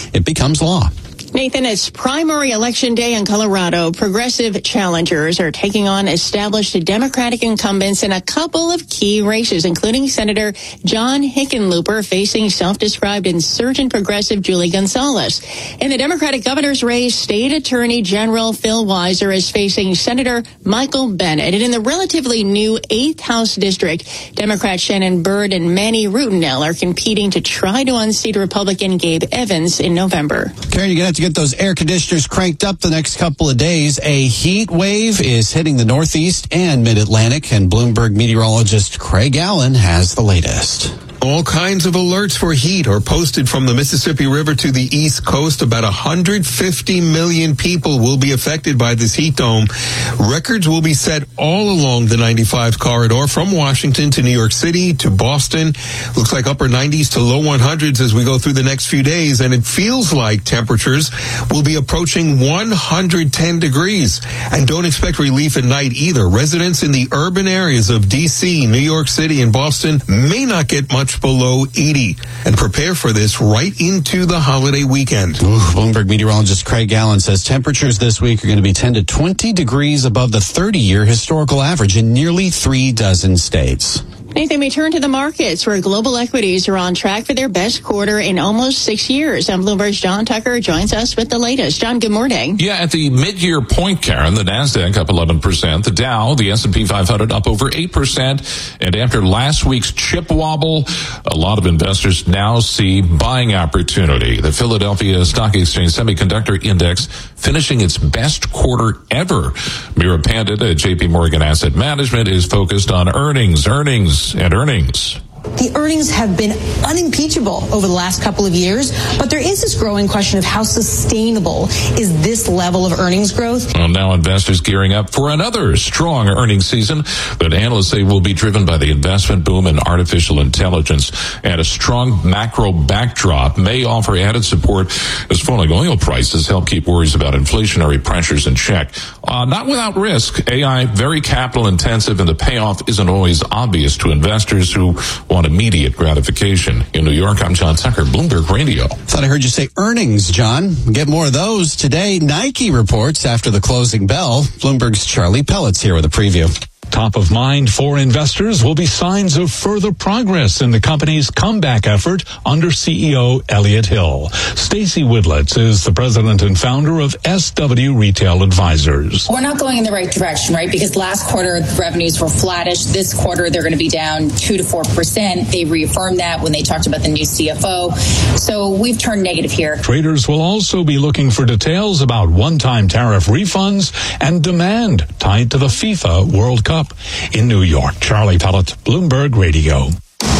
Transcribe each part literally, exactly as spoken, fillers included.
it becomes law. Nathan, it's primary election day in Colorado. Progressive challengers are taking on established Democratic incumbents in a couple of key races, including Senator John Hickenlooper facing self-described insurgent progressive Julie Gonzalez. In the Democratic governor's race, State Attorney General Phil Weiser is facing Senator Michael Bennet. And in the relatively new eighth House District, Democrats Shannon Byrd and Manny Rutinel are competing to try to unseat Republican Gabe Evans in November. Karen, you're going to have to get those air conditioners cranked up the next couple of days. A heat wave is hitting the Northeast and Mid-Atlantic, and Bloomberg meteorologist Craig Allen has the latest. All kinds of alerts for heat are posted from the Mississippi River to the East Coast. About one hundred fifty million people will be affected by this heat dome. Records will be set all along the ninety-five corridor from Washington to New York City to Boston. Looks like upper nineties to low hundreds as we go through the next few days. And it feels like temperatures will be approaching one hundred ten degrees. And don't expect relief at night either. Residents in the urban areas of D C, New York City, and Boston may not get much below eighty, and prepare for this right into the holiday weekend. Ooh, Bloomberg meteorologist Craig Allen says temperatures this week are going to be ten to twenty degrees above the thirty-year historical average in nearly three dozen states. Nathan, we turn to the markets where global equities are on track for their best quarter in almost six years. And Bloomberg's John Tucker joins us with the latest. John, good morning. Yeah, at the mid-year point, Karen, the NASDAQ up eleven percent, the Dow, the S and P five hundred up over eight percent. And after last week's chip wobble, a lot of investors now see buying opportunity. The Philadelphia Stock Exchange Semiconductor Index finishing its best quarter ever. Mira Pandit at J P Morgan Asset Management is focused on earnings, earnings, and earnings. The earnings have been unimpeachable over the last couple of years, but there is this growing question of how sustainable is this level of earnings growth. Well, now investors gearing up for another strong earnings season that analysts say will be driven by the investment boom in artificial intelligence, and a strong macro backdrop may offer added support as falling oil prices help keep worries about inflationary pressures in check. Uh, not without risk. A I, very capital intensive, and the payoff isn't always obvious to investors who want immediate gratification. In New York, I'm John Tucker, Bloomberg Radio. Thought I heard you say earnings, John. Get more of those today. Nike reports after the closing bell. Bloomberg's Charlie Pellet's here with a preview. Top of mind for investors will be signs of further progress in the company's comeback effort under C E O Elliott Hill. Stacy Widlitz is the president and founder of S W Retail Advisors. We're not going in the right direction, right? Because last quarter revenues were flattish. This quarter they're going to be down two to four percent. They reaffirmed that when they talked about the new C F O. So we've turned negative here. Traders will also be looking for details about one-time tariff refunds and demand tied to the FIFA World Cup. In New York, Charlie Pellet, Bloomberg Radio.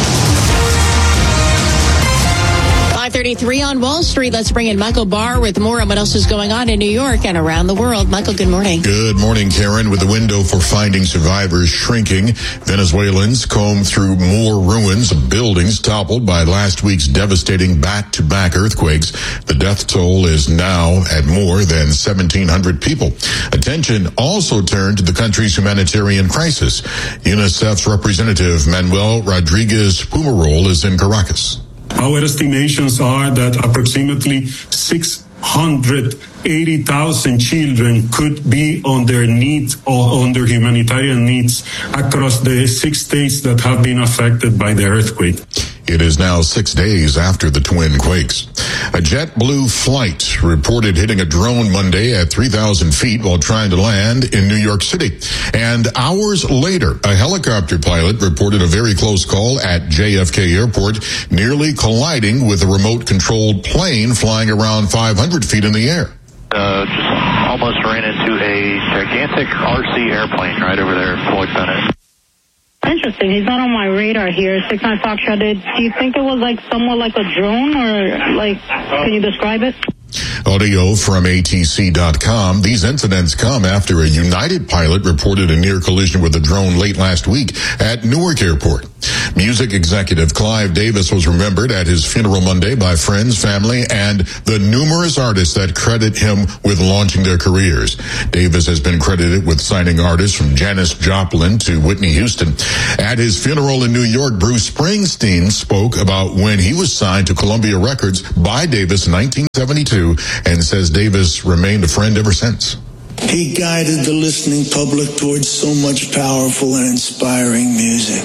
five thirty-three on Wall Street. Let's bring in Michael Barr with more on what else is going on in New York and around the world. Michael, good morning. Good morning, Karen. With the window for finding survivors shrinking, Venezuelans comb through more ruins of buildings toppled by last week's devastating back-to-back earthquakes. The death toll is now at more than seventeen hundred people. Attention also turned to the country's humanitarian crisis. UNICEF's representative Manuel Rodriguez Pumarol is in Caracas. Our estimations are that approximately six hundred eighty thousand children could be on their needs or on their humanitarian needs across the six states that have been affected by the earthquake. It is now six days after the twin quakes. A JetBlue flight reported hitting a drone Monday at three thousand feet while trying to land in New York City. And hours later, a helicopter pilot reported a very close call at J F K Airport, nearly colliding with a remote-controlled plane flying around five hundred feet in the air. Uh, just almost ran into a gigantic R C airplane right over there, Floyd Bennett. Interesting. He's not on my radar here. six nine Foxtrot. Did do you think it was like somewhat like a drone, or like, can you describe it? Audio from A T C dot com. These incidents come after a United pilot reported a near collision with a drone late last week at Newark Airport. Music executive Clive Davis was remembered at his funeral Monday by friends, family, and the numerous artists that credit him with launching their careers. Davis has been credited with signing artists from Janis Joplin to Whitney Houston. At his funeral in New York, Bruce Springsteen spoke about when he was signed to Columbia Records by Davis in nineteen seventy-two and says Davis remained a friend ever since. He guided the listening public towards so much powerful and inspiring music.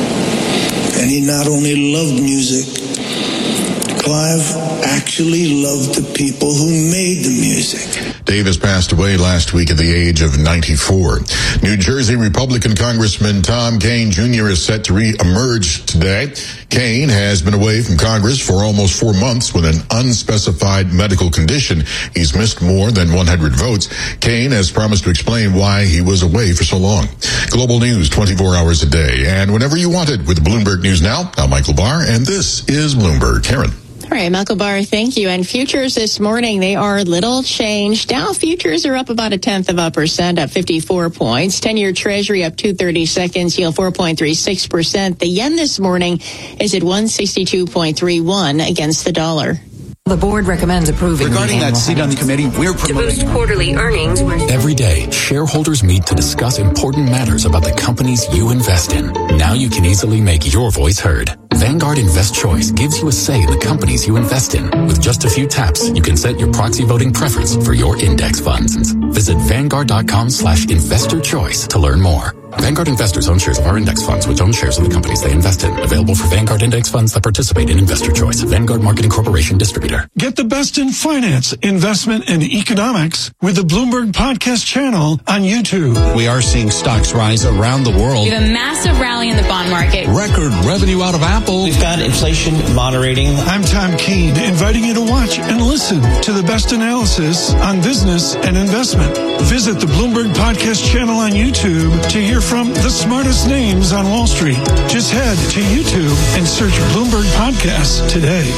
And he not only loved music, Clive actually loved the people who made the music. Davis passed away last week at the age of ninety-four. New Jersey Republican Congressman Tom Kean Junior is set to re-emerge today. Kean has been away from Congress for almost four months with an unspecified medical condition. He's missed more than one hundred votes. Kean has promised to explain why he was away for so long. Global news twenty-four hours a day and whenever you want it with Bloomberg News Now. I'm Michael Barr, and this is Bloomberg. Karen. All right, Michael Barr, thank you. And futures this morning, they are little changed. Dow futures are up about a tenth of a percent, up fifty-four points. ten-year Treasury up two thirty-seconds, yield four point three six percent. The yen this morning is at one sixty-two point three one against the dollar. The board recommends approving. Regarding that seat on the committee, we're promoting to boost quarterly earnings. Every day, shareholders meet to discuss important matters about the companies you invest in. Now you can easily make your voice heard. Vanguard Invest Choice gives you a say in the companies you invest in. With just a few taps, you can set your proxy voting preference for your index funds. Visit Vanguard.com slash investor choice to learn more. Vanguard investors own shares of our index funds, which own shares of the companies they invest in. Available for Vanguard index funds that participate in Investor Choice. Vanguard Marketing Corporation distributor. Get the best in finance, investment, and economics with the Bloomberg Podcast channel on YouTube. We are seeing stocks rise around the world. We have a massive rally in the bond market. Record revenue out of Apple. We've got inflation moderating. I'm Tom Kean, inviting you to watch and listen to the best analysis on business and investment. Visit the Bloomberg Podcast channel on YouTube to hear from the smartest names on Wall Street. Just head to YouTube and search Bloomberg Podcasts today.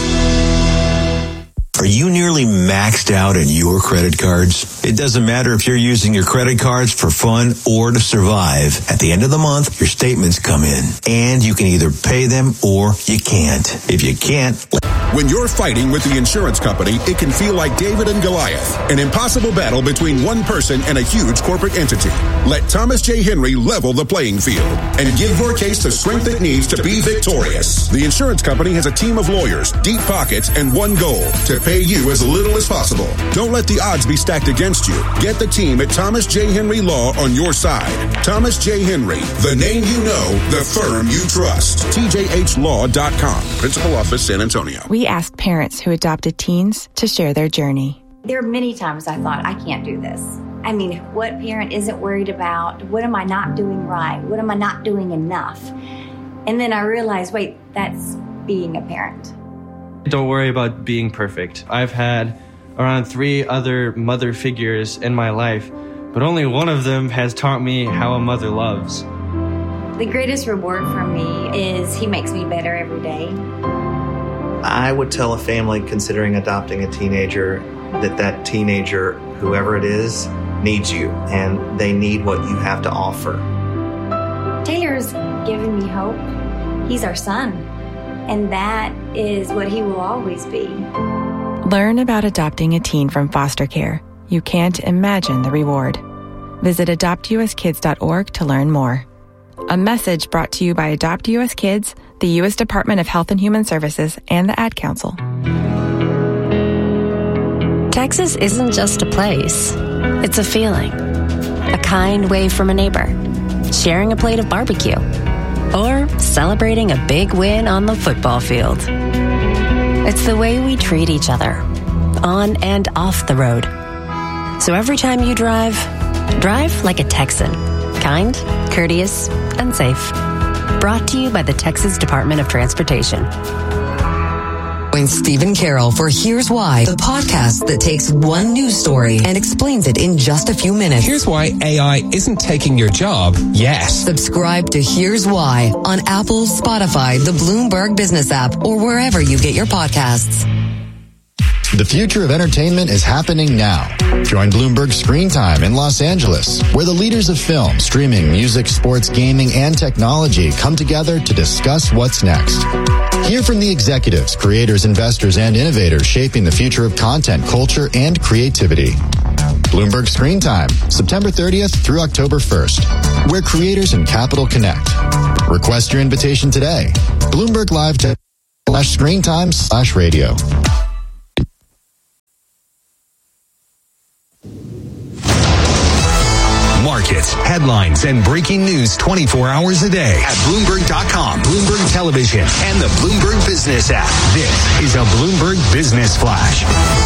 Are you nearly maxed out on your credit cards? It doesn't matter if you're using your credit cards for fun or to survive. At the end of the month, your statements come in, and you can either pay them or you can't. If you can't... When you're fighting with the insurance company, it can feel like David and Goliath, an impossible battle between one person and a huge corporate entity. Let Thomas J. Henry level the playing field and give your case the strength it needs to be victorious. The insurance company has a team of lawyers, deep pockets, and one goal: to pay you as little as possible. Don't let the odds be stacked against you. Get the team at Thomas J. Henry Law on your side. Thomas J. Henry, the name you know, the firm you trust. T J H law dot com. Principal Office, San Antonio. We asked parents who adopted teens to share their journey. There are many times I thought, I can't do this. I mean, what parent isn't worried about? What am I not doing right? What am I not doing enough? And then I realized, wait, that's being a parent. Don't worry about being perfect. I've had around three other mother figures in my life, but only one of them has taught me how a mother loves. The greatest reward for me is he makes me better every day. I would tell a family considering adopting a teenager that that teenager, whoever it is, needs you, and they need what you have to offer. Taylor's given me hope. He's our son, and that is what he will always be. Learn about adopting a teen from foster care. You can't imagine the reward. Visit adopt u s kids dot org to learn more. A message brought to you by Adopt U S Kids, the U S Department of Health and Human Services, and the Ad Council. Texas isn't just a place. It's a feeling. A kind wave from a neighbor. Sharing a plate of barbecue. Or celebrating a big win on the football field. It's the way we treat each other, on and off the road. So every time you drive, drive like a Texan. Kind, courteous, and safe. Brought to you by the Texas Department of Transportation. Join Stephen Carroll for Here's Why, the podcast that takes one news story and explains it in just a few minutes. Here's why A I isn't taking your job yet. Subscribe to Here's Why on Apple, Spotify, the Bloomberg Business app, or wherever you get your podcasts. The future of entertainment is happening now. Join Bloomberg Screen Time in Los Angeles, where the leaders of film, streaming, music, sports, gaming, and technology come together to discuss what's next. Hear from the executives, creators, investors, and innovators shaping the future of content, culture, and creativity. Bloomberg Screen Time, September thirtieth through October first, where creators and capital connect. Request your invitation today. Bloomberg Live slash Screen Time slash radio. Markets, headlines, and breaking news twenty-four hours a day at Bloomberg dot com, Bloomberg Television, and the Bloomberg Business app. This is a Bloomberg Business Flash.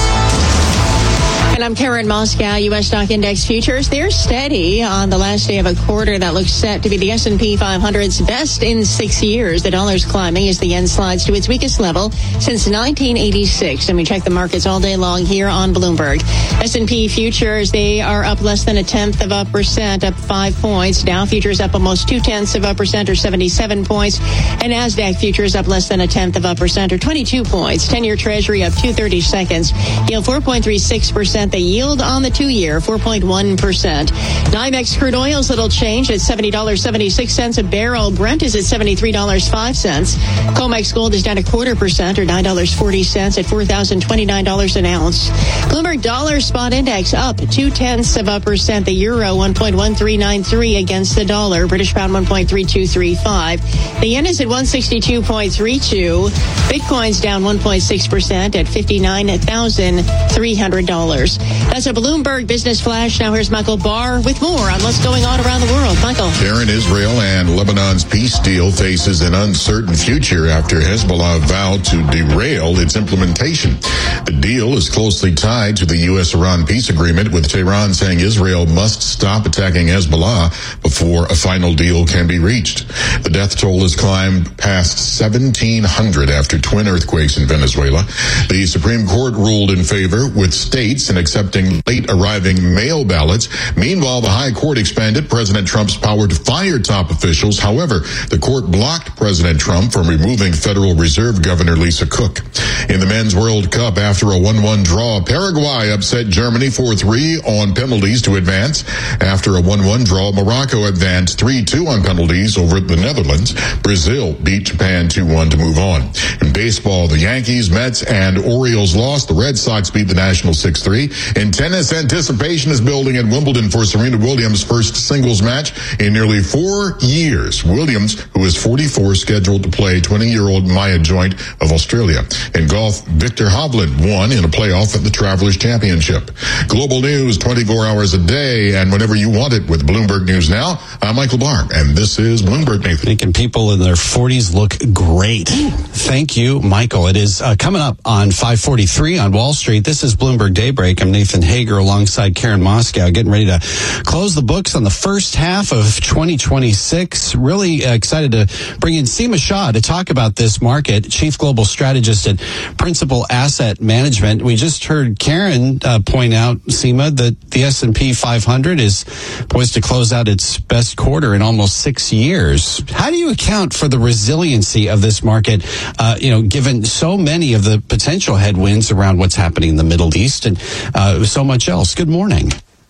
And I'm Karen Moscow. U S stock index futures, they're steady on the last day of a quarter that looks set to be the S and P five hundred's best in six years. The dollar's climbing as the yen slides to its weakest level since nineteen eighty-six. And we check the markets all day long here on Bloomberg. S and P futures, they are up less than a tenth of a percent, up five points. Dow futures up almost two tenths of a percent, or seventy-seven points. And NASDAQ futures up less than a tenth of a percent, or twenty-two points. ten-year Treasury up two thirty-seconds. Yield four point three six percent. The yield on the two-year, four point one percent. NYMEX crude oil's little change at seventy dollars and seventy-six cents a barrel. Brent is at seventy-three dollars and five cents. COMEX gold is down a quarter percent, or nine dollars and forty cents at four thousand twenty-nine dollars an ounce. Bloomberg dollar spot index up two-tenths of a percent. The euro, one point one three nine three against the dollar. British pound, one point three two three five. The yen is at one sixty-two point three two. Bitcoin's down one point six percent at fifty-nine thousand three hundred dollars. That's a Bloomberg Business Flash. Now here's Michael Barr with more on what's going on around the world. Michael. Karen, Israel and Lebanon's peace deal faces an uncertain future after Hezbollah vowed to derail its implementation. The deal is closely tied to the U S Iran peace agreement, with Tehran saying Israel must stop attacking Hezbollah before a final deal can be reached. The death toll has climbed past seventeen hundred after twin earthquakes in Venezuela. The Supreme Court ruled in favor, with states in accepting late arriving mail ballots. Meanwhile, the High Court expanded President Trump's power to fire top officials. However, the court blocked President Trump from removing Federal Reserve Governor Lisa Cook. In the Men's World Cup, after a one one draw, Paraguay upset Germany four three on penalties to advance. After a one one draw, Morocco advanced three two on penalties over the Netherlands. Brazil beat Japan two one to move on. In baseball, the Yankees, Mets, and Orioles lost. The Red Sox beat the Nationals six three. In tennis, anticipation is building at Wimbledon for Serena Williams' first singles match in nearly four years. Williams, who is forty-four, scheduled to play twenty-year-old Maya Joint of Australia. In golf, Victor Hovland won in a playoff at the Travelers Championship. Global news twenty-four hours a day and whenever you want it with Bloomberg News Now. I'm Michael Barr, and this is Bloomberg Nathan. Making people in their forties look great. Thank you, Michael. It is uh, coming up on five forty-three on Wall Street. This is Bloomberg Daybreak. I'm Nathan Hager alongside Karen Moscow, getting ready to close the books on the first half of twenty twenty-six. Really uh, excited to bring in Seema Shah to talk about this market, Chief Global Strategist at Principal Asset Management. We just heard Karen uh, point out, Seema, that the S and P five hundred is poised to close out its best quarter in almost six years. How do you account for the resiliency of this market, uh, you know, given so many of the potential headwinds around what's happening in the Middle East and uh, so much else? Good morning.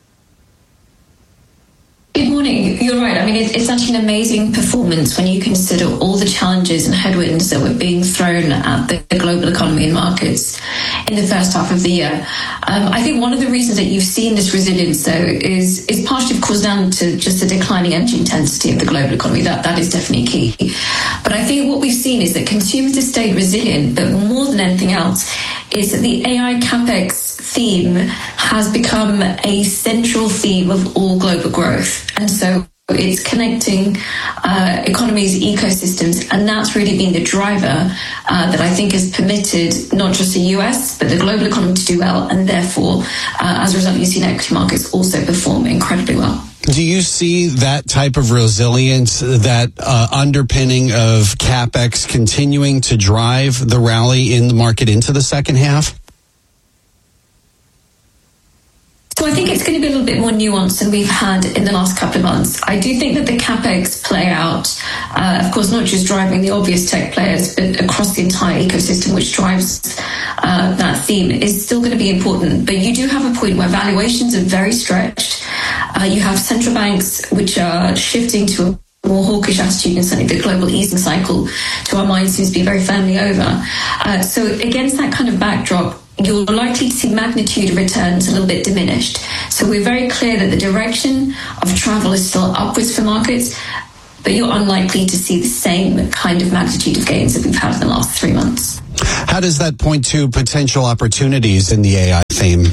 Good morning. You're right. I mean, it's, it's actually an amazing performance when you consider all the challenges and headwinds that were being thrown at the, the global economy and markets in the first half of the year. Um, I think one of the reasons that you've seen this resilience, though, is is partially, of course, down to just the declining energy intensity of the global economy. That that is definitely key. But I think what we've seen is that consumers have stayed resilient, but more than anything else, is that the A I CapEx theme has become a central theme of all global growth. And so it's connecting uh, economies, ecosystems, and that's really been the driver uh, that I think has permitted not just the U S, but the global economy to do well. And therefore, uh, as a result, you've seen equity markets also perform incredibly well. Do you see that type of resilience, that uh, underpinning of CapEx continuing to drive the rally in the market into the second half? So So I think it's going to be a little bit more nuanced than we've had in the last couple of months. I do think that the CapEx play out, uh, of course, not just driving the obvious tech players, but across the entire ecosystem, which drives uh, that theme, is still going to be important. But you do have a point where valuations are very stretched. Uh, you have central banks which are shifting to a more hawkish attitude, and certainly the global easing cycle, to our minds, seems to be very firmly over. Uh, so against that kind of backdrop, you're likely to see magnitude of returns a little bit diminished. So we're very clear that the direction of travel is still upwards for markets, but you're unlikely to see the same kind of magnitude of gains that we've had in the last three months. How does that point to potential opportunities in the A I theme?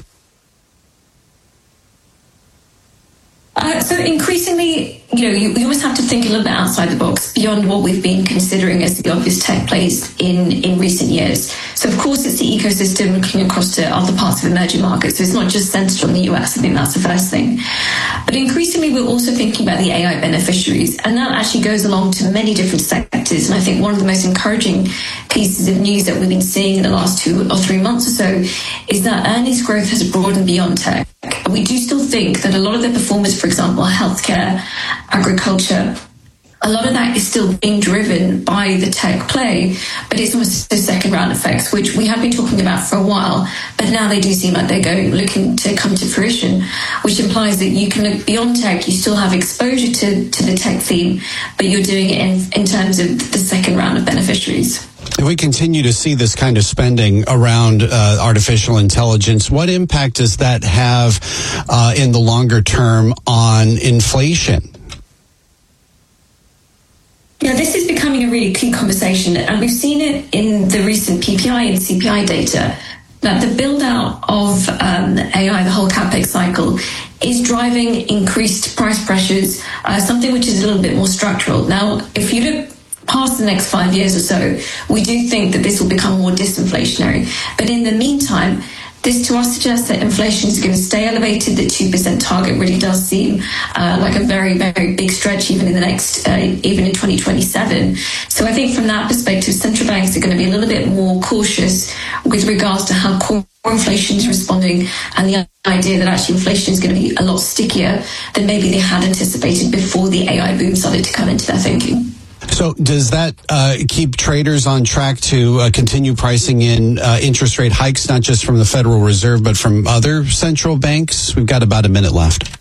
Uh, so increasingly, you know, you, you always have to think a little bit outside the box, beyond what we've been considering as the obvious tech plays in, in recent years. So, of course, it's the ecosystem looking across to other parts of emerging markets. So it's not just centered on the U S. I think that's the first thing. But increasingly, we're also thinking about the A I beneficiaries. And that actually goes along to many different sectors. And I think one of the most encouraging pieces of news that we've been seeing in the last two or three months or so is that earnings growth has broadened beyond tech. We do still think that a lot of the performers, for example, healthcare, agriculture, a lot of that is still being driven by the tech play, but it's almost the second round effects, which we have been talking about for a while, but now they do seem like they're going, looking to come to fruition, which implies that you can look beyond tech, you still have exposure to, to the tech theme, but you're doing it in, in terms of the second round of beneficiaries. If we continue to see this kind of spending around uh, artificial intelligence, what impact does that have uh, in the longer term on inflation? Yeah, this is becoming a really key conversation, and we've seen it in the recent P P I and C P I data, that the build-out of um, A I, the whole CapEx cycle, is driving increased price pressures, uh, something which is a little bit more structural. Now, if you look past the next five years or so, we do think that this will become more disinflationary. But in the meantime, this to us suggests that inflation is going to stay elevated. The two percent target really does seem uh, like a very, very big stretch, even in the next, uh, even in twenty twenty-seven. So I think from that perspective, central banks are going to be a little bit more cautious with regards to how core inflation is responding, and the idea that actually inflation is going to be a lot stickier than maybe they had anticipated before the A I boom started to come into their thinking. So does that uh, keep traders on track to uh, continue pricing in uh, interest rate hikes, not just from the Federal Reserve, but from other central banks? We've got about a minute left.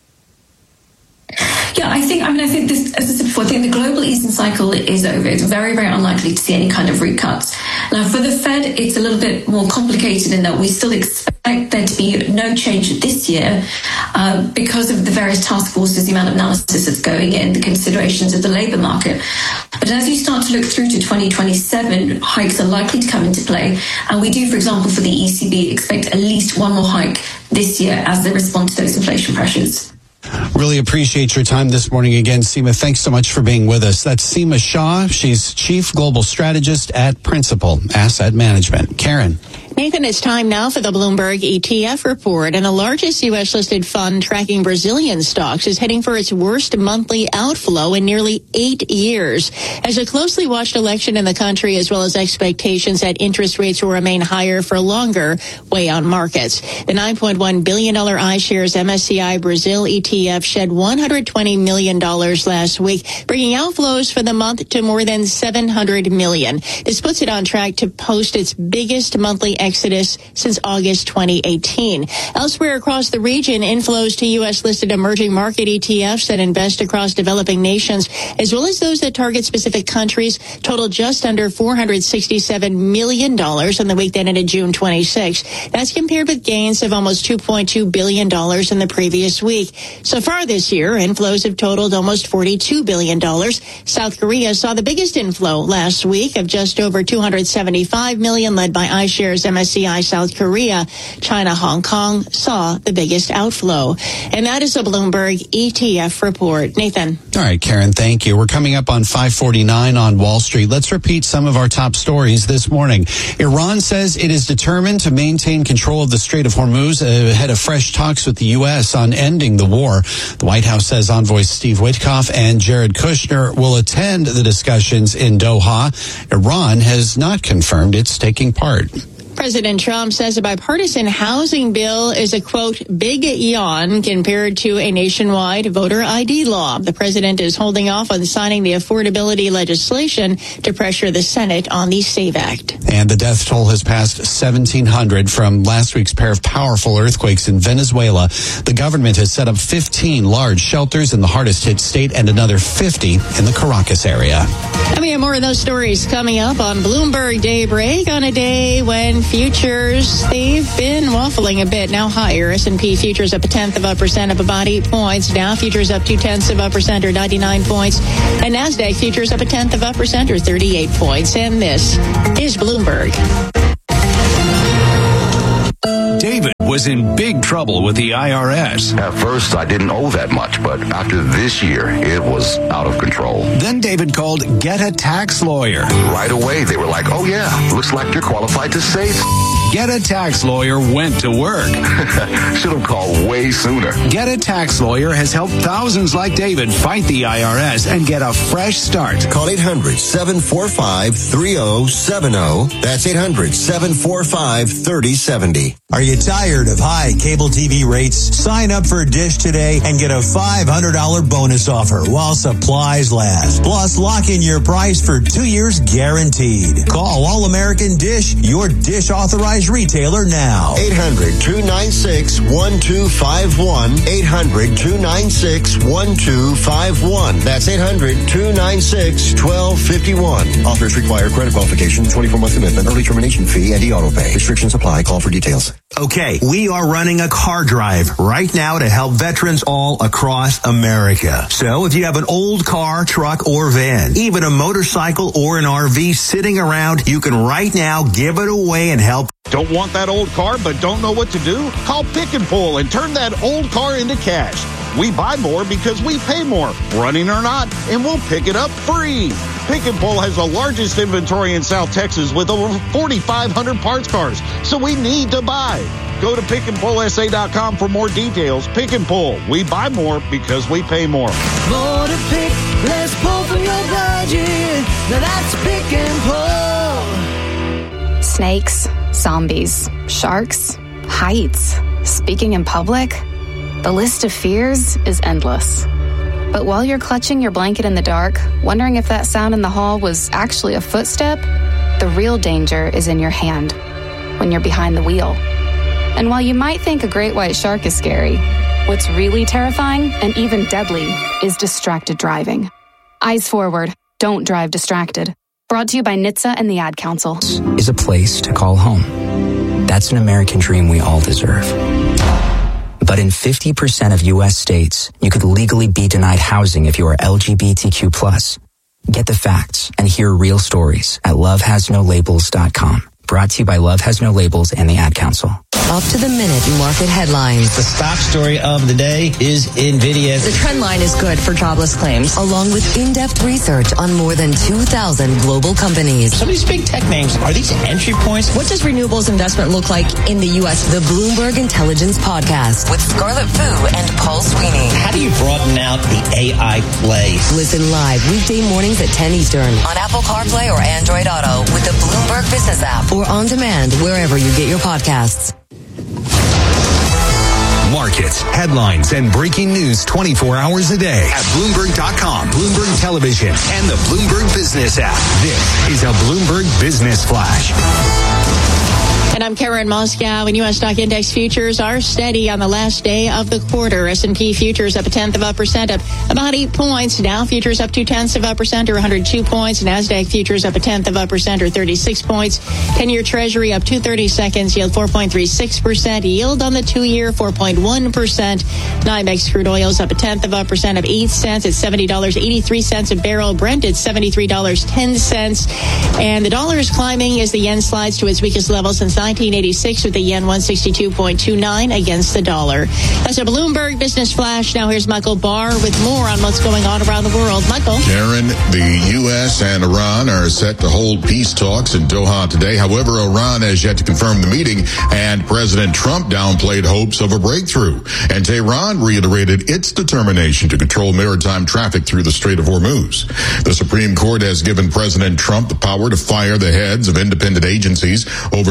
Yeah, I think, I mean, I think this, as I said before, I think the global easing cycle is over. It's very, very unlikely to see any kind of rate cuts. Now, for the Fed, it's a little bit more complicated in that we still expect there to be no change this year uh, because of the various task forces, the amount of analysis that's going in, the considerations of the labour market. But as you start to look through to twenty twenty-seven, hikes are likely to come into play. And we do, for example, for the E C B, expect at least one more hike this year as they respond to those inflation pressures. Really appreciate your time this morning again, Seema. Thanks so much for being with us. That's Seema Shah. She's Chief Global Strategist at Principal Asset Management. Karen. Nathan, it's time now for the Bloomberg E T F report, and the largest U S-listed fund tracking Brazilian stocks is heading for its worst monthly outflow in nearly eight years. As a closely watched election in the country, as well as expectations that interest rates will remain higher for longer, weigh on markets. The nine point one billion dollars iShares M S C I Brazil E T F shed one hundred twenty million dollars last week, bringing outflows for the month to more than seven hundred million dollars. This puts it on track to post its biggest monthly exodus since August twenty eighteen. Elsewhere across the region, inflows to U S-listed emerging market E T Fs that invest across developing nations, as well as those that target specific countries, totaled just under four hundred sixty-seven million dollars in the week that ended June twenty-sixth. That's compared with gains of almost two point two billion dollars in the previous week. So far this year, inflows have totaled almost forty-two billion dollars. South Korea saw the biggest inflow last week of just over two hundred seventy-five million dollars, led by iShares M S C I South Korea. China, Hong Kong saw the biggest outflow. And that is a Bloomberg E T F report. Nathan. All right, Karen, thank you. We're coming up on five forty-nine on Wall Street. Let's repeat some of our top stories this morning. Iran says it is determined to maintain control of the Strait of Hormuz ahead of fresh talks with the U S on ending the war. The White House says envoys Steve Witkoff and Jared Kushner will attend the discussions in Doha. Iran has not confirmed it's taking part. President Trump says a bipartisan housing bill is a, quote, big yawn compared to a nationwide voter I D law. The president is holding off on signing the affordability legislation to pressure the Senate on the SAVE Act. And the death toll has passed seventeen hundred from last week's pair of powerful earthquakes in Venezuela. The government has set up fifteen large shelters in the hardest hit state and another fifty in the Caracas area. And we have more of those stories coming up on Bloomberg Daybreak on a day when futures, they've been waffling a bit, now higher. S and P futures up a tenth of a percent, up about eight points. Dow futures up two tenths of a percent, or ninety-nine points. And NASDAQ futures up a tenth of a percent, or thirty-eight points. And this is Bloomberg. David was in big trouble with the I R S. At first, I didn't owe that much, but after this year, it was out of control. Then David called Get a Tax Lawyer. Right away, they were like, oh yeah, looks like you're qualified to save. Get a Tax Lawyer went to work. Should have called way sooner. Get a Tax Lawyer has helped thousands like David fight the I R S and get a fresh start. Call eight hundred, seven four five, three oh seven oh. That's eight hundred, seven four five, three oh seven oh. Are you tired of high cable T V rates? Sign up for Dish today and get a five hundred dollars bonus offer while supplies last. Plus, lock in your price for two years guaranteed. Call All American Dish, your Dish authorized retailer now. eight hundred, two nine six, one two five one. eight hundred, two nine six, one two five one. That's eight hundred, two nine six, one two five one. Offers require credit qualification, twenty-four month commitment, early termination fee, and e-auto pay. Restrictions apply. Call for details. Okay, we are running a car drive right now to help veterans all across America. So if you have an old car, truck, or van, even a motorcycle or an R V sitting around, you can right now give it away and help. Don't want that old car but don't know what to do? Call Pick and Pull and turn that old car into cash. We buy more because we pay more, running or not, and we'll pick it up free. Pick and Pull has the largest inventory in South Texas with over forty-five hundred parts cars, so we need to buy. Go to pick and pull s a dot com for more details. Pick and Pull. We buy more because we pay more. More to pick, less pull from your budget. Now that's Pick and Pull. Snakes, zombies, sharks, heights, speaking in public. The list of fears is endless. But while you're clutching your blanket in the dark, wondering if that sound in the hall was actually a footstep, the real danger is in your hand, when you're behind the wheel. And while you might think a great white shark is scary, what's really terrifying and even deadly is distracted driving. Eyes forward, don't drive distracted. Brought to you by N H T S A and the Ad Council. Is a place to call home. That's an American dream we all deserve. But in fifty percent of U S states, you could legally be denied housing if you are L G B T Q plus. Get the facts and hear real stories at love has no labels dot com. Brought to you by Love Has No Labels and the Ad Council. Up to the minute market headlines. The stock story of the day is NVIDIA. The trend line is good for jobless claims, along with in-depth research on more than two thousand global companies. Some of these big tech names, are these entry points? What does renewables investment look like in the U S? The Bloomberg Intelligence Podcast with Scarlett Fu and Paul Sweeney. How do you broaden out the A I play? Listen live weekday mornings at ten Eastern on Apple CarPlay or Android Auto with the Bloomberg Business app or on demand wherever you get your podcasts. Markets, headlines, and breaking news twenty-four hours a day at Bloomberg dot com, Bloomberg Television, and the Bloomberg Business app. This is a Bloomberg Business Flash. And I'm Karen Moscow, and U S stock index futures are steady on the last day of the quarter. S and P futures up a tenth of a percent, up about eight points. Dow futures up two tenths of a percent, or one hundred two points. NASDAQ futures up a tenth of a percent, or thirty-six points. ten-year Treasury up two thirty-seconds, yield four point three six percent. Yield on the two-year four point one percent. NYMEX crude oil's up a tenth of a percent, of eight cents. It's seventy dollars and eighty-three cents a barrel. Brent at seventy-three dollars and ten cents. And the dollar is climbing as the yen slides to its weakest level since nineteen eighty-six, with the yen one sixty-two point two nine against the dollar. That's a Bloomberg Business Flash. Now here's Michael Barr with more on what's going on around the world. Michael. Karen, the U S and Iran are set to hold peace talks in Doha today. However, Iran has yet to confirm the meeting, and President Trump downplayed hopes of a breakthrough. And Tehran reiterated its determination to control maritime traffic through the Strait of Hormuz. The Supreme Court has given President Trump the power to fire the heads of independent agencies, overturning a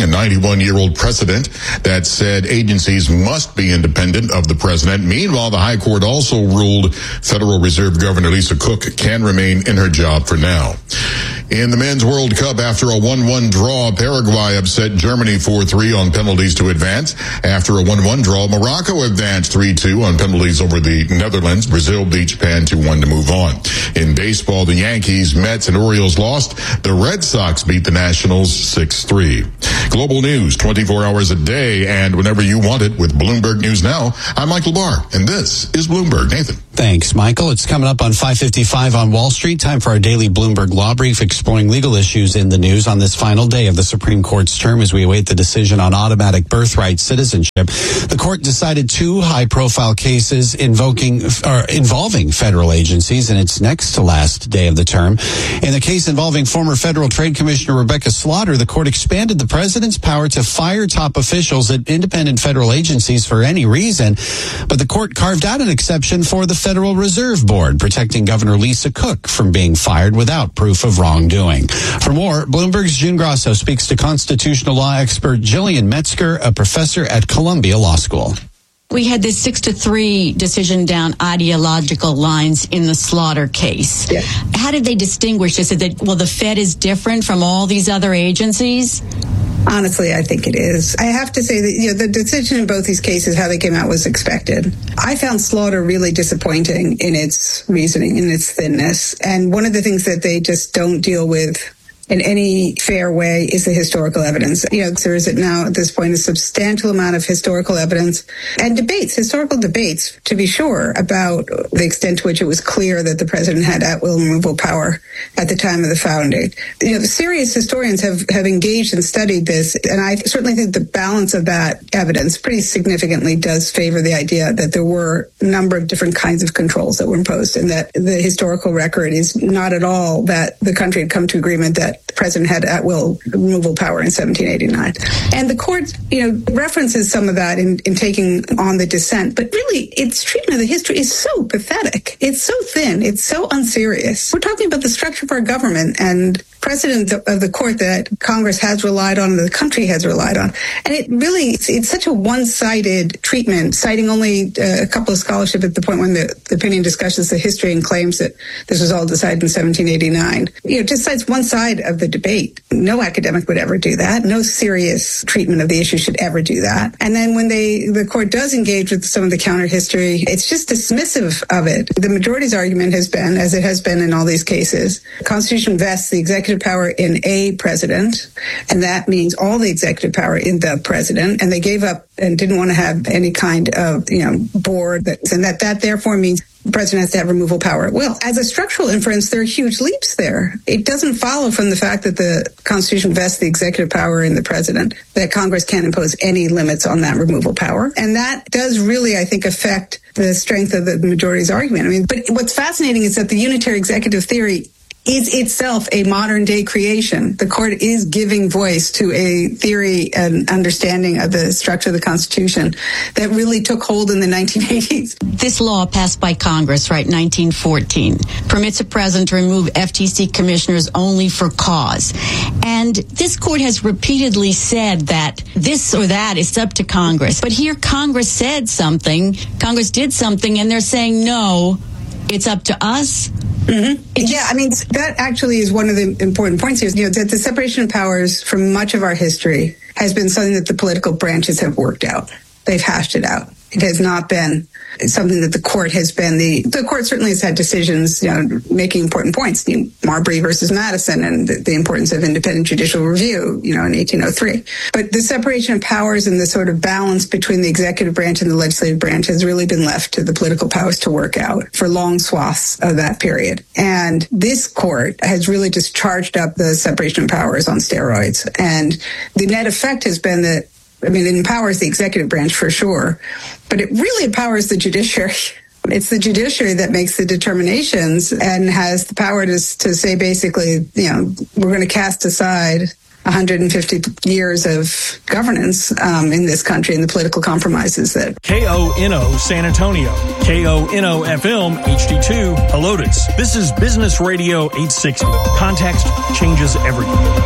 ninety-one-year-old precedent that said agencies must be independent of the president. Meanwhile, the High Court also ruled Federal Reserve Governor Lisa Cook can remain in her job for now. In the Men's World Cup, after a one one draw, Paraguay upset Germany four three on penalties to advance. After a one one draw, Morocco advanced three two on penalties over the Netherlands. Brazil beat Japan two one to move on. In baseball, the Yankees, Mets, and Orioles lost. The Red Sox beat the Nationals six three. Global news twenty-four hours a day and whenever you want it with Bloomberg News Now. I'm Michael Barr, and this is Bloomberg. Nathan. Thanks, Michael. It's coming up on five fifty-five on Wall Street. Time for our daily Bloomberg Law Brief, exploring legal issues in the news on this final day of the Supreme Court's term as we await the decision on automatic birthright citizenship. The court decided two high-profile cases invoking or involving federal agencies in its next to last day of the term. In the case involving former Federal Trade Commissioner Rebecca Slaughter, the court expanded the president's power to fire top officials at independent federal agencies for any reason, but the court carved out an exception for the Federal Reserve Board, protecting Governor Lisa Cook from being fired without proof of wrongdoing. For more, Bloomberg's June Grasso speaks to constitutional law expert Jillian Metzger, a professor at Columbia Law School. We had this six to three decision down ideological lines in the Slaughter case. Yeah. How did they distinguish this? Is it, well, the Fed is different from all these other agencies? Honestly, I think it is. I have to say that you know, the decision in both these cases, how they came out, was expected. I found Slaughter really disappointing in its reasoning, in its thinness. And one of the things that they just don't deal with in any fair way is the historical evidence. You know, there is now at this point a substantial amount of historical evidence and debates, historical debates, to be sure, about the extent to which it was clear that the president had at-will removal power at the time of the founding. You know, the serious historians have, have engaged and studied this, and I certainly think the balance of that evidence pretty significantly does favor the idea that there were a number of different kinds of controls that were imposed, and that the historical record is not at all that the country had come to agreement that the president had at-will removal power in seventeen eighty-nine. And the court, you know, references some of that in, in taking on the dissent. But really, its treatment of the history is so pathetic. It's so thin. It's so unserious. We're talking about the structure of our government and precedent of the court that Congress has relied on, the country has relied on. And it really, it's, it's such a one-sided treatment, citing only uh, a couple of scholarship at the point when the, the opinion discusses the history and claims that this was all decided in seventeen eighty-nine. You know, just cites one side of the debate. No academic would ever do that. No serious treatment of the issue should ever do that. And then when they, the court does engage with some of the counter history, it's just dismissive of it. The majority's argument has been, as it has been in all these cases, the Constitution vests the executive power in a president, and that means all the executive power in the president. And they gave up and didn't want to have any kind of, you know, board, that, and that that therefore means the president has to have removal power at will. As a structural inference, there are huge leaps there. It doesn't follow from the fact that the Constitution vests the executive power in the president that Congress can't impose any limits on that removal power. And that does really, I think, affect the strength of the majority's argument. I mean, but what's fascinating is that the unitary executive theory is itself a modern day creation. The court is giving voice to a theory and understanding of the structure of the Constitution that really took hold in the nineteen eighties. This law passed by Congress, right, nineteen fourteen, permits a president to remove F T C commissioners only for cause. And this court has repeatedly said that this or that is up to Congress. But here Congress said something, Congress did something, and they're saying, no, it's up to us. Mm-hmm. Yeah, I mean, that actually is one of the important points here. You know, that the separation of powers for much of our history has been something that the political branches have worked out. They've hashed it out. It has not been something that the court has been the, the court certainly has had decisions, you know, making important points, you know, Marbury versus Madison and the, the importance of independent judicial review, you know, in eighteen oh three. But the separation of powers and the sort of balance between the executive branch and the legislative branch has really been left to the political powers to work out for long swaths of that period. And this court has really just charged up the separation of powers on steroids. And the net effect has been that, I mean, it empowers the executive branch for sure, but it really empowers the judiciary. It's the judiciary that makes the determinations and has the power to, to say basically, you know, we're going to cast aside one hundred fifty years of governance um, in this country and the political compromises that. K O N O San Antonio, K O N O F M H D two Helotes. This is Business Radio eight sixty. Context changes everything.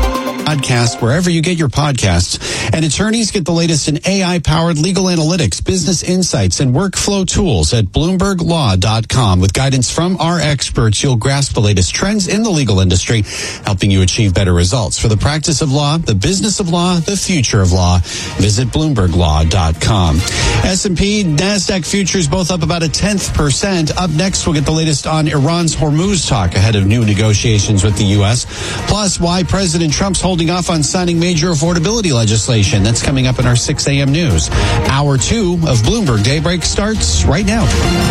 podcast wherever you get your podcasts. And attorneys get the latest in A I-powered legal analytics, business insights, and workflow tools at Bloomberg Law dot com. With guidance from our experts, you'll grasp the latest trends in the legal industry, helping you achieve better results for the practice of law, the business of law, the future of law. Visit Bloomberg Law dot com. S and P, NASDAQ futures both up about a tenth percent. Up next, we'll get the latest on Iran's Hormuz talk ahead of new negotiations with the U S. Plus, why President Trump's holding off on signing major affordability legislation. That's coming up in our six a.m. news. Hour two of Bloomberg Daybreak starts right now.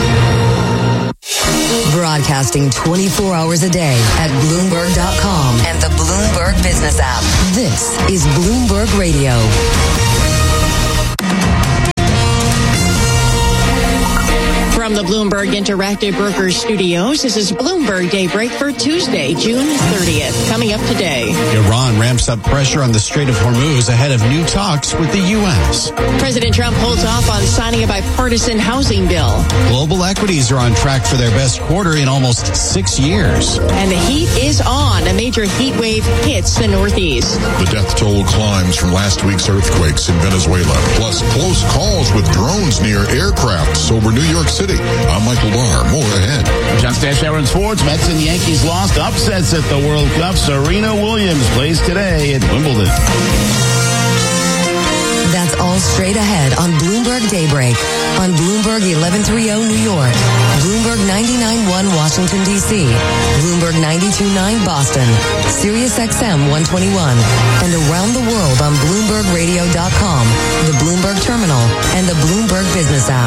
Broadcasting twenty-four hours a day at Bloomberg dot com and the Bloomberg Business app. This is Bloomberg Radio. From the Bloomberg Interactive Brokers Studios, this is Bloomberg Daybreak for Tuesday, June thirtieth. Coming up today, Iran ramps up pressure on the Strait of Hormuz ahead of new talks with the U S. President Trump holds off on signing a bipartisan housing bill. Global equities are on track for their best quarter in almost six years. And the heat is on. A major heat wave hits the Northeast. The death toll climbs from last week's earthquakes in Venezuela, plus close calls with drones near aircrafts over New York City. I'm Michael Barr. More ahead. John Stash Hour in Sports. Mets and Yankees lost upsets at the World Cup. Serena Williams plays today at Wimbledon. That's all straight ahead on Bloomberg Daybreak. On Bloomberg eleven thirty New York. Bloomberg ninety-nine point one Washington, D C. Bloomberg ninety-two point nine Boston. Sirius X M one twenty-one. And around the world on Bloomberg Radio dot com, the Bloomberg Terminal, and the Bloomberg Business app.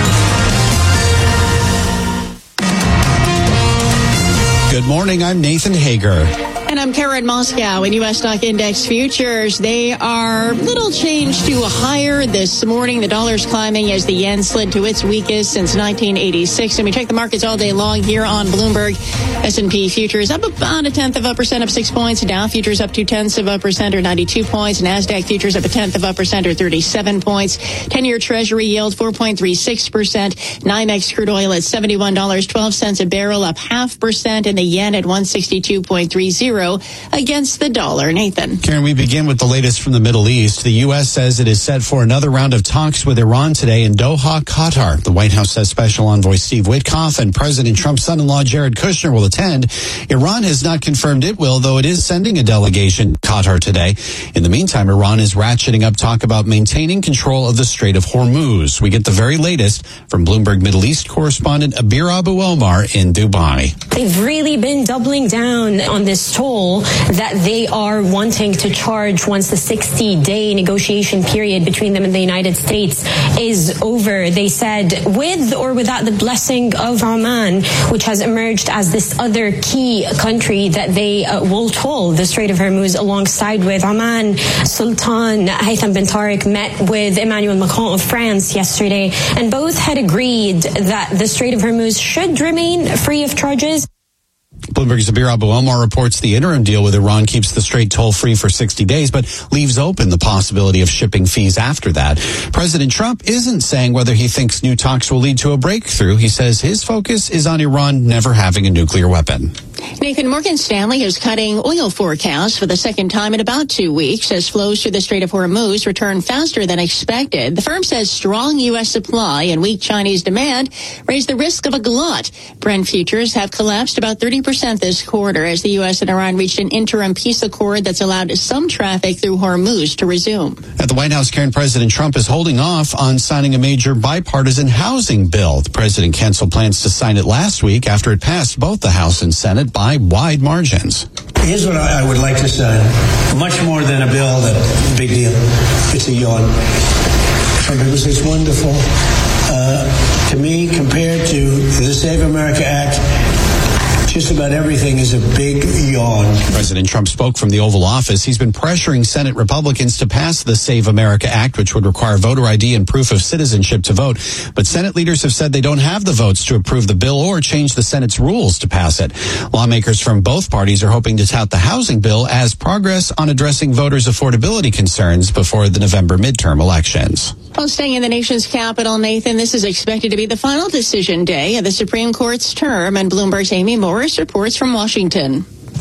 Good morning, I'm Nathan Hager. And I'm Karen Moscow. In U S stock index futures, they are little change to higher this morning. The dollar's climbing as the yen slid to its weakest since nineteen eighty-six. And we check the markets all day long here on Bloomberg. S and P futures up about a tenth of a percent, up six points. Dow futures up two tenths of a percent, or ninety-two points. NASDAQ futures up a tenth of a percent, or thirty-seven points. ten-year Treasury yield four point three six percent. NYMEX crude oil at seventy-one dollars and twelve cents a barrel, up half percent. And the yen at one sixty-two point three zero against the dollar. Nathan. Karen, we begin with the latest from the Middle East. The U S says it is set for another round of talks with Iran today in Doha, Qatar. The White House says Special Envoy Steve Witkoff and President Trump's son-in-law Jared Kushner will attend. Iran has not confirmed it will, though it is sending a delegation to Qatar today. In the meantime, Iran is ratcheting up talk about maintaining control of the Strait of Hormuz. We get the very latest from Bloomberg Middle East correspondent Abir Abu Omar in Dubai. They've really been doubling down on this toll that they are wanting to charge once the sixty-day negotiation period between them and the United States is over. They said with or without the blessing of Oman, which has emerged as this other key country that they uh, will toll the Strait of Hormuz alongside with Oman. Sultan Haytham bin Tariq met with Emmanuel Macron of France yesterday, and both had agreed that the Strait of Hormuz should remain free of charges. Bloomberg's Abir Abu Omar reports the interim deal with Iran keeps the strait toll-free for sixty days, but leaves open the possibility of shipping fees after that. President Trump isn't saying whether he thinks new talks will lead to a breakthrough. He says his focus is on Iran never having a nuclear weapon. Nathan, Morgan Stanley is cutting oil forecasts for the second time in about two weeks as flows through the Strait of Hormuz return faster than expected. The firm says strong U S supply and weak Chinese demand raise the risk of a glut. Brent futures have collapsed about thirty percent this quarter as the U S and Iran reached an interim peace accord that's allowed some traffic through Hormuz to resume. At the White House, Karen, President Trump is holding off on signing a major bipartisan housing bill. The president canceled plans to sign it last week after it passed both the House and Senate by wide margins. Here's what I would like to say. Much more than a bill, that big deal. It's a yawn. Some people say it's wonderful. Uh, to me, compared to the Save America Act, just about everything is a big yawn. President Trump spoke from the Oval Office. He's been pressuring Senate Republicans to pass the Save America Act, which would require voter I D and proof of citizenship to vote. But Senate leaders have said they don't have the votes to approve the bill or change the Senate's rules to pass it. Lawmakers from both parties are hoping to tout the housing bill as progress on addressing voters' affordability concerns before the November midterm elections. Well, staying in the nation's capital, Nathan, this is expected to be the final decision day of the Supreme Court's term, and Bloomberg's Amy Morris reports from Washington.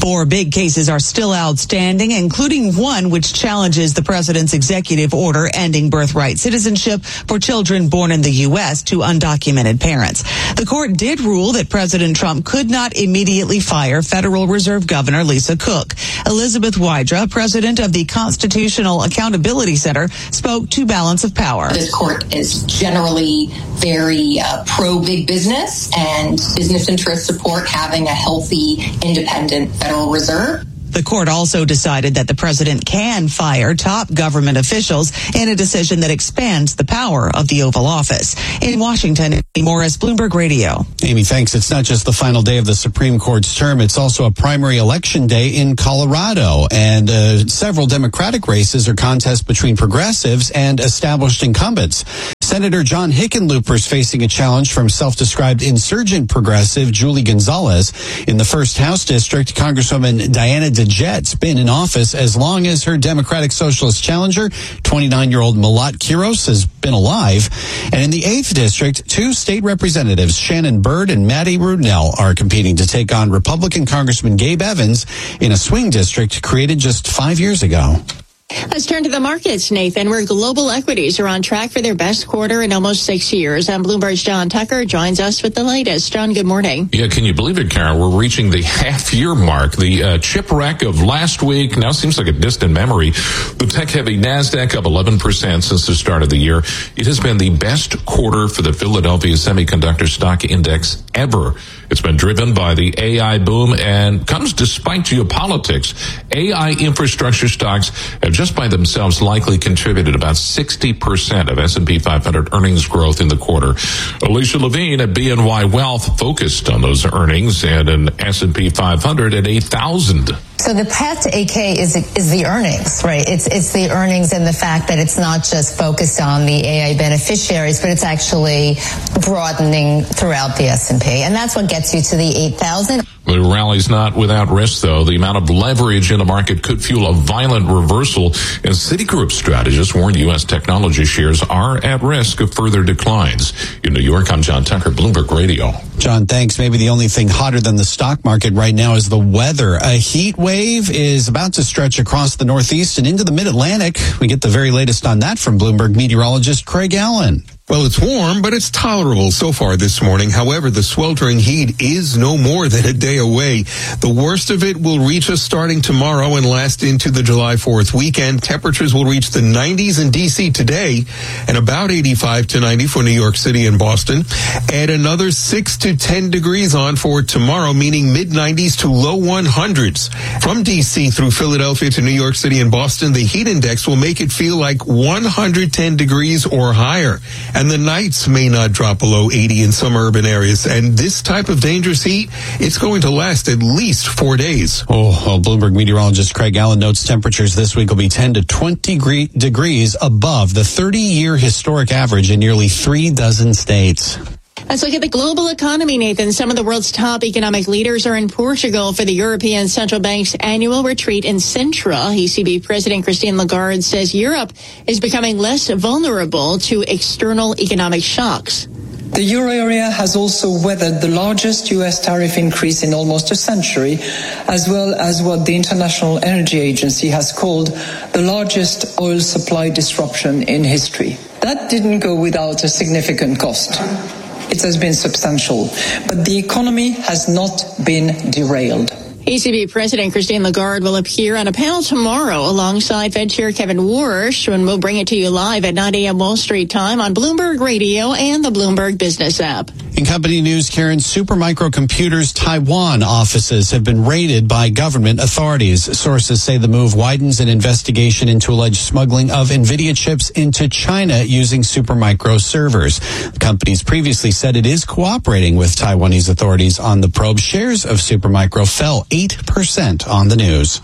Four big cases are still outstanding, including one which challenges the president's executive order ending birthright citizenship for children born in the U S to undocumented parents. The court did rule that President Trump could not immediately fire Federal Reserve Governor Lisa Cook. Elizabeth Wydra, president of the Constitutional Accountability Center, spoke to Balance of Power. This court is generally very uh, pro-big business, and business interests support having a healthy, independent Federal Reserve. The court also decided that the president can fire top government officials in a decision that expands the power of the Oval Office. In Washington, Amy Morris, Bloomberg Radio. Amy, thanks. It's not just the final day of the Supreme Court's term. It's also a primary election day in Colorado. And uh, several Democratic races are contests between progressives and established incumbents. Senator John Hickenlooper is facing a challenge from self-described insurgent progressive Julie Gonzalez. In the first House district, Congresswoman Diana DeJett's been in office as long as her Democratic Socialist challenger, twenty-nine-year-old Malat Quiros, has been alive. And in the eighth district, two state representatives, Shannon Byrd and Matty Rudnell, are competing to take on Republican Congressman Gabe Evans in a swing district created just five years ago. Let's turn to the markets, Nathan, where global equities are on track for their best quarter in almost six years. And Bloomberg's John Tucker joins us with the latest. John, good morning. Yeah, can you believe it, Karen? We're reaching the half-year mark. The uh, chip wreck of last week now seems like a distant memory. The tech-heavy NASDAQ up eleven percent since the start of the year. It has been the best quarter for the Philadelphia Semiconductor Stock Index ever. It's been driven by the A I boom and comes despite geopolitics. A I infrastructure stocks have just by themselves likely contributed about sixty percent of S and P five hundred earnings growth in the quarter. Alicia Levine at B N Y Wealth focused on those earnings and an S and P five hundred at eight thousand. So the path to eight K is is the earnings, right? It's it's the earnings and the fact that it's not just focused on the A I beneficiaries, but it's actually broadening throughout the S and P. And that's what gets you to the eight thousand. The rally's not without risk, though. The amount of leverage in the market could fuel a violent reversal, and Citigroup strategists warn U S technology shares are at risk of further declines. In New York, I'm John Tucker, Bloomberg Radio. John, thanks. Maybe the only thing hotter than the stock market right now is the weather. A heat wave is about to stretch across the Northeast and into the Mid-Atlantic. We get the very latest on that from Bloomberg meteorologist Craig Allen. Well, it's warm, but it's tolerable so far this morning. However, the sweltering heat is no more than a day away. The worst of it will reach us starting tomorrow and last into the July fourth weekend. Temperatures will reach the nineties in D C today and about eighty-five to ninety for New York City and Boston. Add another six to ten degrees on for tomorrow, meaning mid nineties to low hundreds. From D C through Philadelphia to New York City and Boston, the heat index will make it feel like one hundred ten degrees or higher. And the nights may not drop below eighty in some urban areas. And this type of dangerous heat, it's going to last at least four days. Oh, well, Bloomberg meteorologist Craig Allen notes temperatures this week will be ten to twenty degrees above the thirty-year historic average in nearly three dozen states. Let's look at the global economy, Nathan. Some of the world's top economic leaders are in Portugal for the European Central Bank's annual retreat in Sintra. E C B President Christine Lagarde says Europe is becoming less vulnerable to external economic shocks. The euro area has also weathered the largest U S tariff increase in almost a century, as well as what the International Energy Agency has called the largest oil supply disruption in history. That didn't go without a significant cost. It has been substantial, but the economy has not been derailed. E C B President Christine Lagarde will appear on a panel tomorrow alongside Fed Chair Kevin Warsh, and we'll bring it to you live at nine a.m. Wall Street time on Bloomberg Radio and the Bloomberg Business app. In company news, Karen, Supermicro Computer's Taiwan offices have been raided by government authorities. Sources say the move widens an investigation into alleged smuggling of NVIDIA chips into China using Supermicro servers. The company's previously said it is cooperating with Taiwanese authorities on the probe. Shares of Supermicro fell eight percent on the news.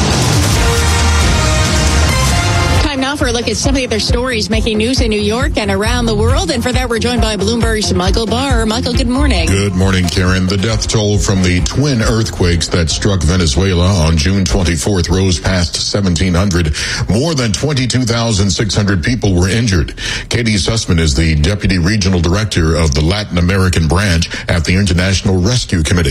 Time now for a look at some of the other stories making news in New York and around the world. And for that, we're joined by Bloomberg's Michael Barr. Michael, good morning. Good morning, Karen. The death toll from the twin earthquakes that struck Venezuela on June twenty-fourth rose past seventeen hundred. More than twenty-two thousand six hundred people were injured. Katie Sussman is the Deputy Regional Director of the Latin American branch at the International Rescue Committee.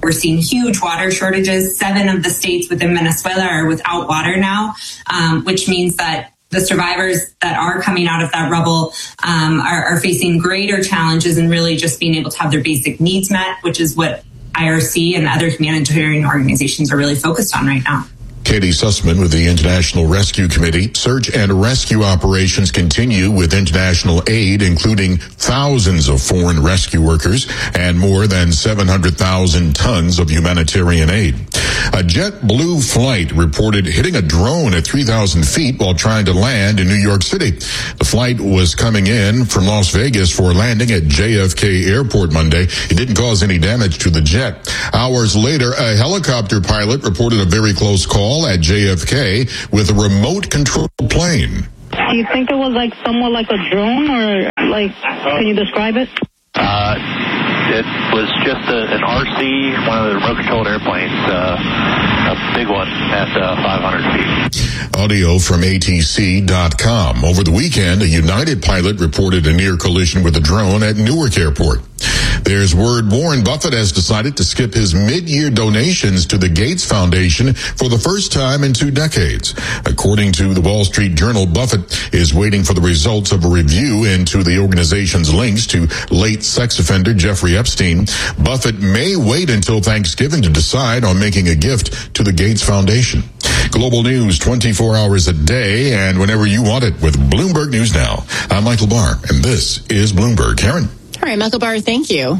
We're seeing huge water shortages. Seven of the states within Venezuela are without water now, um, which means that the survivors that are coming out of that rubble um, are, are facing greater challenges in really just being able to have their basic needs met, which is what I R C and other humanitarian organizations are really focused on right now. Katie Sussman with the International Rescue Committee. Search and rescue operations continue with international aid, including thousands of foreign rescue workers and more than seven hundred thousand tons of humanitarian aid. A JetBlue flight reported hitting a drone at three thousand feet while trying to land in New York City. The flight was coming in from Las Vegas for landing at J F K Airport Monday. It didn't cause any damage to the jet. Hours later, a helicopter pilot reported a very close call at J F K with a remote control plane. Do you think it was like somewhat like a drone, or like, can you describe it? Uh, it was just a, an R C, one of the remote-controlled airplanes, uh, a big one at uh, five hundred feet. Audio from A T C dot com. Over the weekend, a United pilot reported a near collision with a drone at Newark Airport. There's word Warren Buffett has decided to skip his mid-year donations to the Gates Foundation for the first time in two decades. According to the Wall Street Journal, Buffett is waiting for the results of a review into the organization's links to late sex offender Jeffrey Epstein. Buffett may wait until Thanksgiving to decide on making a gift to the Gates Foundation. Global news twenty-four hours a day and whenever you want it with Bloomberg News Now. I'm Michael Barr, and this is Bloomberg. Karen? All right, Michael Barr, thank you.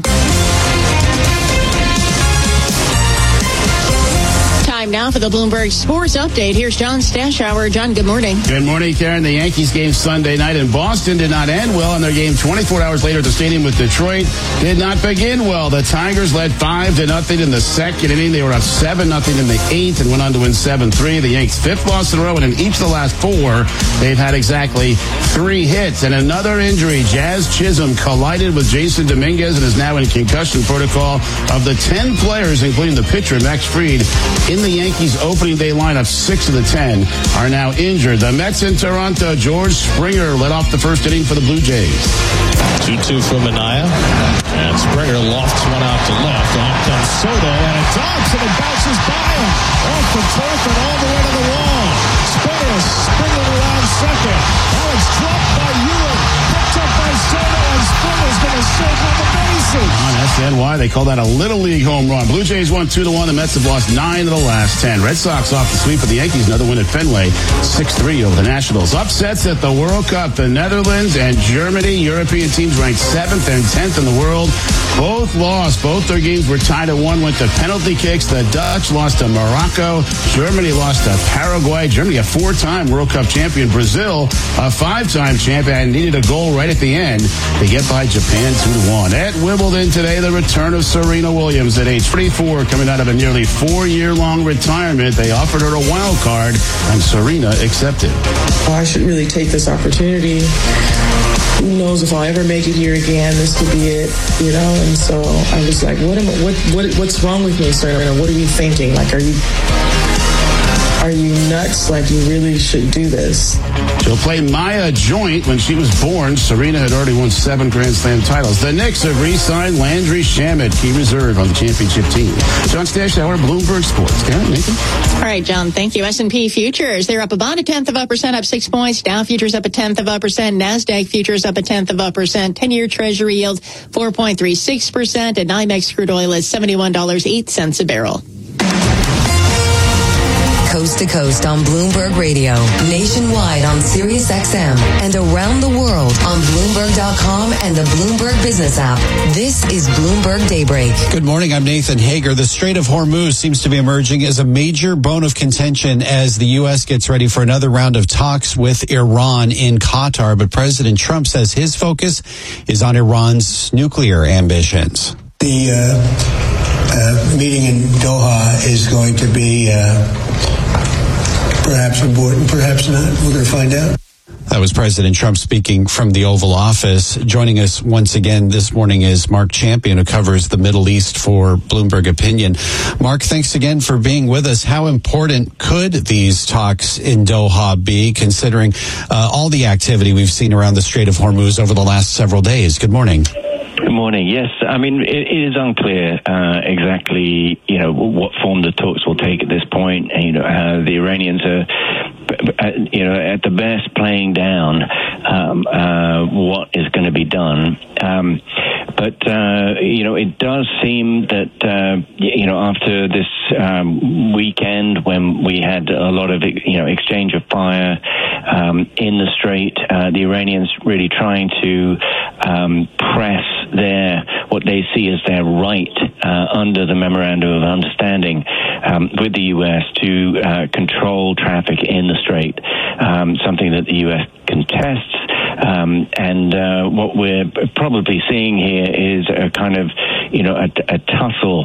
Time now for the Bloomberg Sports Update. Here's John Stashower. John, good morning. Good morning, Karen. The Yankees game Sunday night in Boston did not end well, and their game twenty-four hours later at the stadium with Detroit did not begin well. The Tigers led five to nothing in the second inning. They were up seven nothing in the eighth and went on to win seven three. The Yanks' fifth loss in a row, and in each of the last four, they've had exactly three hits. And another injury. Jazz Chisholm collided with Jason Dominguez and is now in concussion protocol. Of the ten players, including the pitcher, Max Fried, in the Yankees opening day lineup, six of the ten are now injured. The Mets in Toronto, George Springer led off the first inning for the Blue Jays. two two from Minaya, and Springer lofts one out to left. Off comes Soto, and it dumps, and it bounces by him. Off the turf and all the way to the wall. Springer springing around second. Now it's dropped by Ewing, picked up by Soto, and Springer's going to circle the bases. On S N Y, they call that a Little League home run. Blue Jays won two to one. The Mets have lost nine of the last ten. Red Sox off the sweep of the Yankees. Another win at Fenway, six three over the Nationals. Upsets at the World Cup. The Netherlands and Germany, European teams ranked seventh and tenth in the world, both lost. Both their games were tied at one, went to penalty kicks. The Dutch lost to Morocco. Germany lost to Paraguay. Germany, a four-time World Cup champion. Brazil, a five-time champion, and needed a goal right at the end to get by Japan two to one. At Wimbledon today, the return of Serena Williams at age twenty-four, coming out of a nearly four-year-long retirement. They offered her a wild card, and Serena accepted. Oh, I should really take this opportunity. Who knows if I'll ever make it here again? This could be it, you know. And so I was like, "What am I, what what what's wrong with me, Serena? What are you thinking? Like, are you are you nuts? Like, you really should do this." She'll play Maya Joint. When she was born, Serena had already won seven Grand Slam titles. The Knicks have re-signed Landry Shamet, key reserve on the championship team. John Stashower, Bloomberg Sports. Karen, Nathan? All right, John, thank you. S and P futures, they're up about a tenth of a percent, up six points. Dow futures up a tenth of a percent. NASDAQ futures up a tenth of a percent. ten-year Treasury yield four point three six percent. And NYMEX crude oil is seventy-one dollars and eight cents a barrel. Coast to coast on Bloomberg Radio, nationwide on Sirius X M, and around the world on Bloomberg dot com and the Bloomberg Business app. This is Bloomberg Daybreak. Good morning. I'm Nathan Hager. The Strait of Hormuz seems to be emerging as a major bone of contention as the U S gets ready for another round of talks with Iran in Qatar. But President Trump says his focus is on Iran's nuclear ambitions. The uh, uh, meeting in Doha is going to be uh, perhaps important, perhaps not. We're going to find out. That was President Trump speaking from the Oval Office. Joining us once again this morning is Mark Champion, who covers the Middle East for Bloomberg Opinion. Mark, thanks again for being with us. How important could these talks in Doha be, considering uh, all the activity we've seen around the Strait of Hormuz over the last several days? Good morning. Good morning. Yes, I mean, it, it is unclear uh, exactly, you know, what form the talks will take at this point. And, you know, uh, the Iranians are, you know, at the best playing down um, uh, what is going to be done. Um, but, uh, you know, it does seem that, uh, you know, after this um, weekend when we had a lot of, you know, exchange of fire um, in the Strait, uh, the Iranians really trying to um, press their, what they see as their right uh, under the Memorandum of Understanding um, with the U S to uh, control traffic in the Strait, um, something that the U S contests. Um, and uh, what we're probably seeing here is a kind of, you know, a, a tussle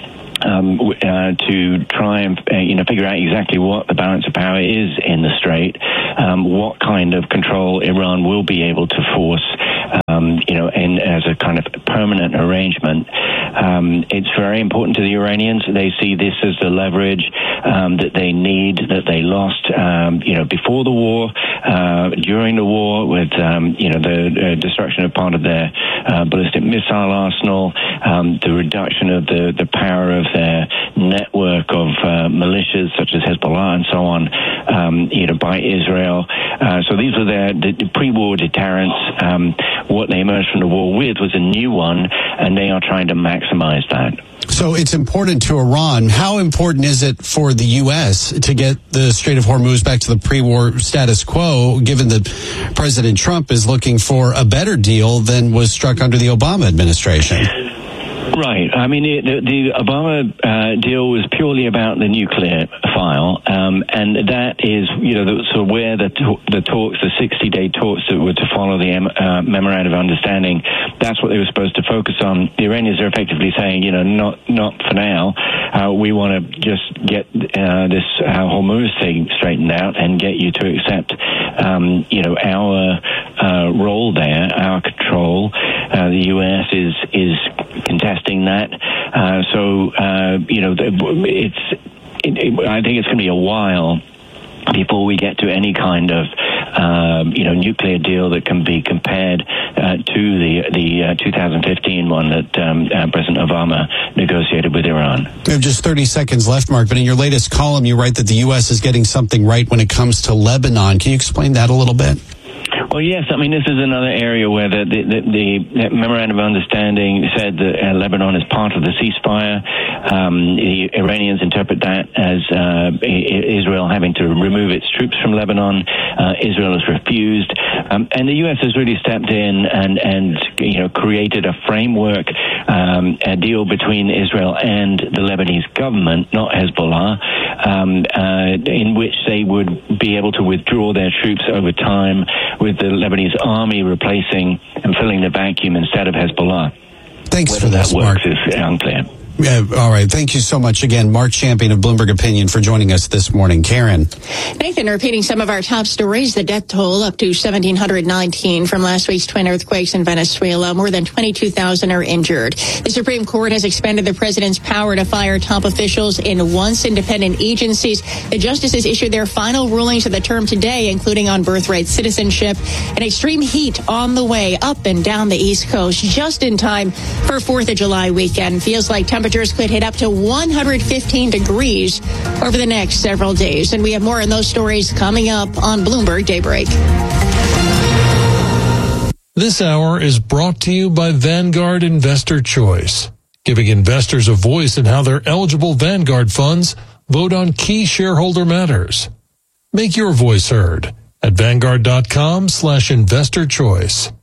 Um, uh, to try and uh, you know figure out exactly what the balance of power is in the Strait, um, what kind of control Iran will be able to force, um, you know, in as a kind of permanent arrangement. Um, it's very important to the Iranians. They see this as the leverage um, that they need, that they lost, um, you know, before the war, uh, during the war, with um, you know the uh, destruction of part of their uh, ballistic missile arsenal, um, the reduction of the the power of their network of uh, militias such as Hezbollah and so on, um, you know, by Israel. Uh, so these were their the, the pre-war deterrents. Um, what they emerged from the war with was a new one, and they are trying to maximize that. So it's important to Iran. How important is it for the U S to get the Strait of Hormuz back to the pre-war status quo, given that President Trump is looking for a better deal than was struck under the Obama administration? Right. I mean, the, the Obama uh, deal was purely about the nuclear file, um, and that is, you know, the, sort of where the the talks, the sixty-day talks that were to follow the uh, Memorandum of Understanding, that's what they were supposed to focus on. The Iranians are effectively saying, you know, not not for now. Uh, we want to just get uh, this uh, Hormuz thing straightened out and get you to accept, um, you know, our uh, role there, our control. Uh, the U S is is contesting that. Uh, so, uh, you know, it's. It, it, I think it's going to be a while before we get to any kind of, um, you know, nuclear deal that can be compared uh, to the the uh, two thousand fifteen one that um, uh, President Obama negotiated with Iran. We have just thirty seconds left, Mark, but in your latest column, you write that the U S is getting something right when it comes to Lebanon. Can you explain that a little bit? Well, yes. I mean, this is another area where the the, the, the Memorandum of Understanding said that uh, Lebanon is part of the ceasefire. Um, the Iranians interpret that as uh, Israel having to remove its troops from Lebanon. Uh, Israel has refused, um, and the U S has really stepped in and and you know created a framework, um, a deal between Israel and the Lebanese government, not Hezbollah, um, uh, in which they would be able to withdraw their troops over time, with the Lebanese army replacing and filling the vacuum instead of Hezbollah. Thanks Whether for this, that works Mark. is unclear. Yeah, all right. Thank you so much again, Mark Champion of Bloomberg Opinion, for joining us this morning. Karen. Nathan, repeating some of our top stories, the death toll up to one thousand seven hundred nineteen from last week's twin earthquakes in Venezuela. More than twenty-two thousand are injured. The Supreme Court has expanded the president's power to fire top officials in once independent agencies. The justices issued their final rulings of the term today, including on birthright citizenship. And extreme heat on the way up and down the East Coast, just in time for fourth of July weekend. Feels like temperatures could hit up to one hundred fifteen degrees over the next several days. And we have more on those stories coming up on Bloomberg Daybreak. This hour is brought to you by Vanguard Investor Choice, giving investors a voice in how their eligible Vanguard funds vote on key shareholder matters. Make your voice heard at vanguard.com slash investor choice.